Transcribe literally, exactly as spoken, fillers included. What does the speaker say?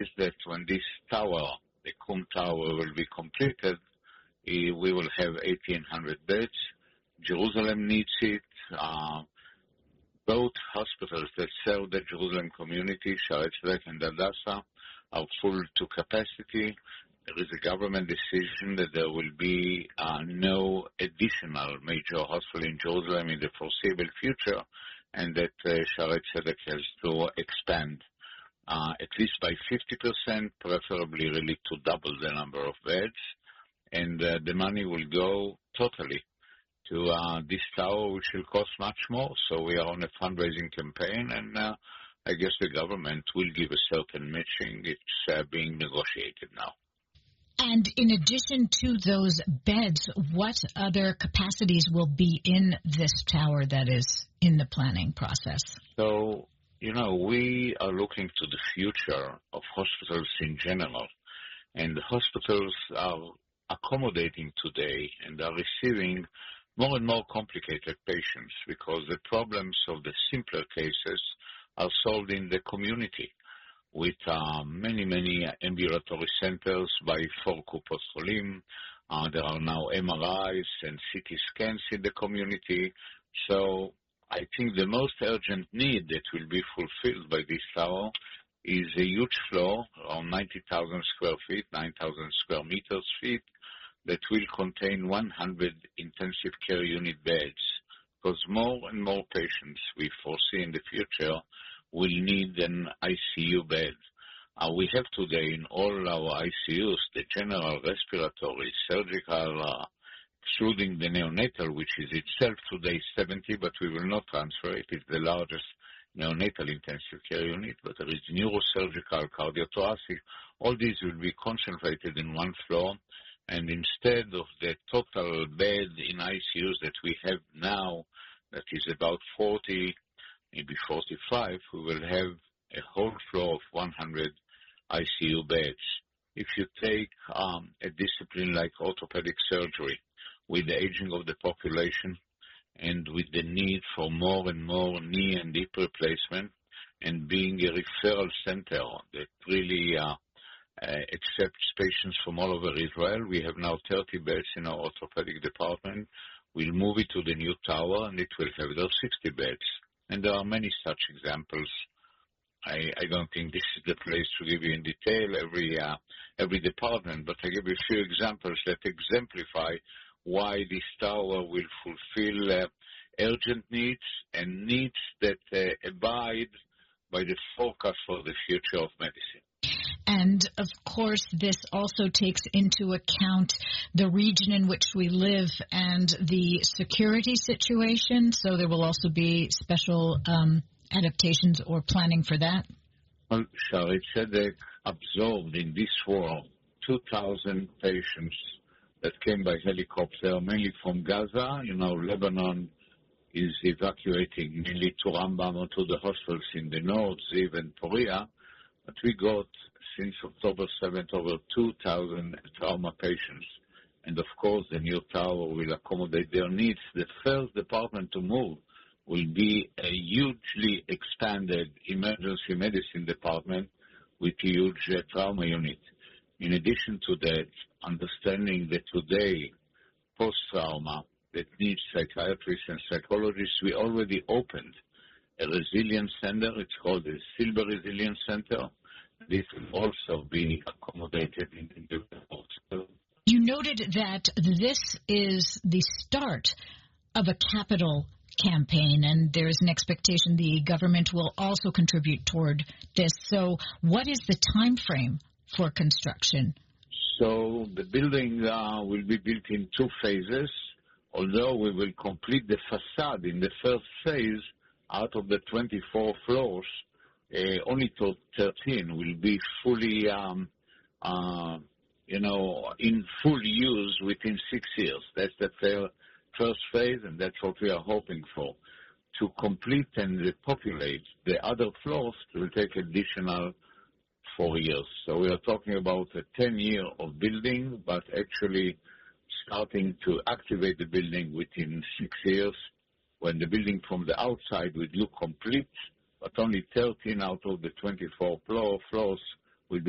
is that when this tower, the Qum Tower, will be completed, eh, we will have eighteen hundred beds. Jerusalem needs it. Uh, both hospitals that serve the Jerusalem community, Shaare Zedek and Hadassah, are full to capacity. There is a government decision that there will be uh, no additional major hospital in Jerusalem in the foreseeable future, and that uh, Shaare Zedek has to expand uh, at least by fifty percent, preferably really to double the number of beds, and uh, the money will go totally to uh, this tower, which will cost much more. So we are on a fundraising campaign, and uh, I guess the government will give a certain matching. It's uh, being negotiated now. And in addition to those beds, what other capacities will be in this tower that is in the planning process? So, you know, we are looking to the future of hospitals in general, and the hospitals are accommodating today and are receiving more and more complicated patients because the problems of the simpler cases are solved in the community with uh, many, many ambulatory centers by four Kupot Holim. Uh, there are now M R Is and C T scans in the community. So I think the most urgent need that will be fulfilled by this tower is a huge floor, around ninety thousand square feet, nine thousand square meters feet, that will contain one hundred intensive care unit beds, because more and more patients we foresee in the future will need an I C U bed. Uh, we have today in all our I C Us the general respiratory, surgical, uh, excluding the neonatal, which is itself today seventy, but we will not transfer it. It's the largest neonatal intensive care unit, but there is neurosurgical, cardiothoracic. All these will be concentrated in one floor. And instead of the total bed in I C Us that we have now, that is about forty, maybe forty-five, we will have a whole floor of one hundred I C U beds. If you take um, a discipline like orthopedic surgery, with the aging of the population and with the need for more and more knee and hip replacement, and being a referral center that really uh, Uh, accepts patients from all over Israel. We have now thirty beds in our orthopedic department. We'll move it to the new tower, and it will have those sixty beds. And there are many such examples. I, I don't think this is the place to give you in detail every uh, every department, but I give you a few examples that exemplify why this tower will fulfill uh, urgent needs and needs that uh, abide by the forecast for the future of medicine. And, of course, this also takes into account the region in which we live and the security situation, so there will also be special um, adaptations or planning for that? Well, Shaare Zedek absorbed in this war two thousand patients that came by helicopter, mainly from Gaza. You know, Lebanon is evacuating mainly to Rambam or to the hospitals in the north, Ziv and Poria, but we got since October seventh, over two thousand trauma patients. And of course, the new tower will accommodate their needs. The first department to move will be a hugely expanded emergency medicine department with a huge uh, trauma unit. In addition to that, understanding that today, post-trauma that needs psychiatrists and psychologists, we already opened a resilience center. It's called the Silber Resilience Center. This will also be accommodated in the hospital. You noted that this is the start of a capital campaign, and there is an expectation the government will also contribute toward this. So what is the time frame for construction? So the building uh, will be built in two phases, although we will complete the facade in the first phase out of the twenty-four floors. Uh, only to thirteen will be fully, um, uh, you know, in full use within six years. That's the first phase, and that's what we are hoping for. To complete and repopulate the other floors, it will take additional four years. So we are talking about a ten-year of building, but actually starting to activate the building within six years, when the building from the outside will look complete, but only thirteen out of the twenty-four floor, floors